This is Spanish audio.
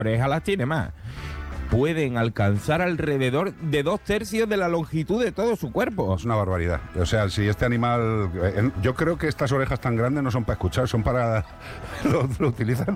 orejas las tiene más. Pueden alcanzar alrededor de 2/3 de la longitud de todo su cuerpo. Es una barbaridad. O sea, si este animal... yo creo que estas orejas tan grandes no son para escuchar, son para... lo utilizan